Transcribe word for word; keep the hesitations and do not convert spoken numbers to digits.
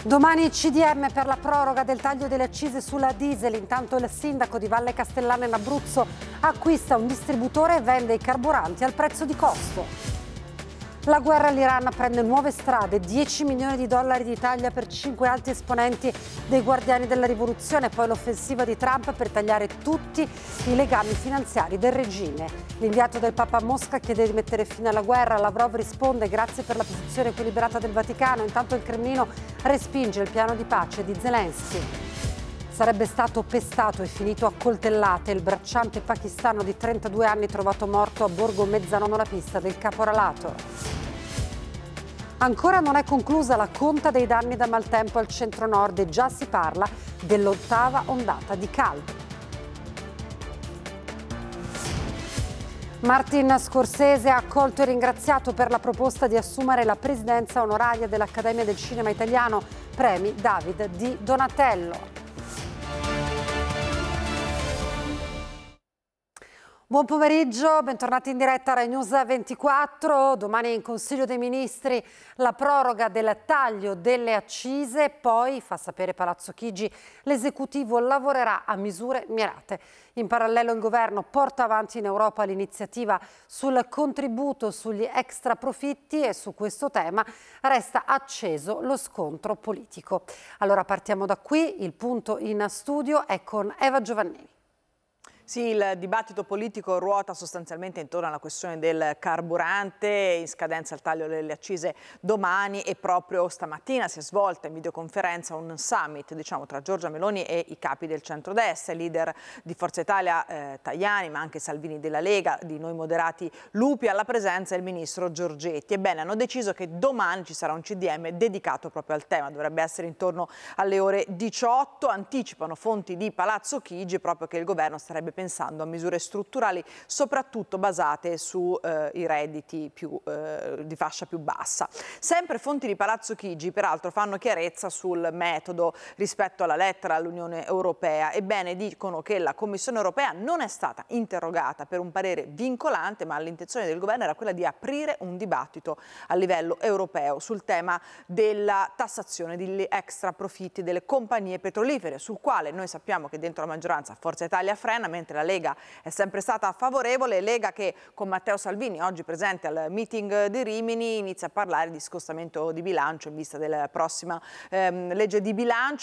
Domani C D M per la proroga del taglio delle accise sulla diesel. Intanto il sindaco di Valle Castellana in Abruzzo acquista un distributore e vende i carburanti al prezzo di costo. La guerra all'Iran prende nuove strade, dieci milioni di dollari di taglia per cinque alti esponenti dei Guardiani della Rivoluzione, poi l'offensiva di Trump per tagliare tutti i legami finanziari del regime. L'inviato del Papa a Mosca chiede di mettere fine alla guerra, Lavrov risponde grazie per la posizione equilibrata del Vaticano, intanto il Cremlino respinge il piano di pace di Zelensky. Sarebbe stato pestato e finito a coltellate il bracciante pakistano di trentadue anni trovato morto a Borgo Mezzanono, la pista del caporalato. Ancora non è conclusa la conta dei danni da maltempo al centro-nord e già si parla dell'ottava ondata di caldo. Martin Scorsese ha accolto e ringraziato per la proposta di assumere la presidenza onoraria dell'Accademia del Cinema Italiano, premi David di Donatello. Buon pomeriggio, bentornati in diretta a Rai News ventiquattro. Domani in Consiglio dei Ministri la proroga del taglio delle accise, poi, fa sapere Palazzo Chigi, l'esecutivo lavorerà a misure mirate. In parallelo il governo porta avanti in Europa l'iniziativa sul contributo sugli extra profitti e su questo tema resta acceso lo scontro politico. Allora partiamo da qui, il punto in studio è con Eva Giovannini. Sì, il dibattito politico ruota sostanzialmente intorno alla questione del carburante, in scadenza il taglio delle accise domani e proprio stamattina si è svolta in videoconferenza un summit, diciamo, tra Giorgia Meloni e i capi del centrodestra, il leader di Forza Italia eh, Tajani, ma anche Salvini della Lega, di Noi Moderati Lupi, alla presenza del ministro Giorgetti. Ebbene, hanno deciso che domani ci sarà un C D M dedicato proprio al tema, dovrebbe essere intorno alle ore diciotto, anticipano fonti di Palazzo Chigi proprio che il governo starebbe pensando a misure strutturali soprattutto basate sui eh, redditi più, eh, di fascia più bassa. Sempre fonti di Palazzo Chigi peraltro fanno chiarezza sul metodo rispetto alla lettera all'Unione Europea. Ebbene, dicono che la Commissione Europea non è stata interrogata per un parere vincolante, ma l'intenzione del governo era quella di aprire un dibattito a livello europeo sul tema della tassazione degli extra profitti delle compagnie petrolifere, sul quale noi sappiamo che dentro la maggioranza Forza Italia frena, mentre la Lega è sempre stata favorevole. Lega che con Matteo Salvini, oggi presente al meeting di Rimini, inizia a parlare di scostamento di bilancio in vista della prossima ehm, legge di bilancio.